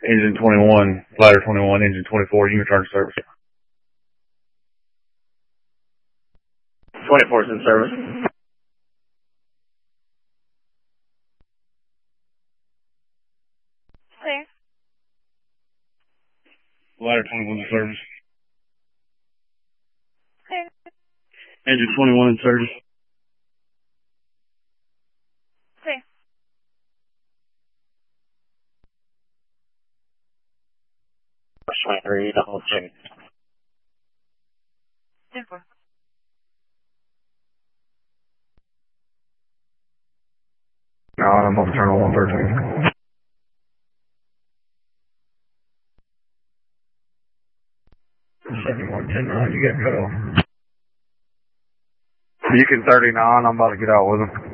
Engine 21, ladder 21, engine 24, you can return to service. 24 is in service. Clear. Ladder 21 in service. Clear. Engine 21 in service. Clear. Read the whole thing. 10-4. No, I'm on Terminal 113. You can 39, I'm about to get out with him.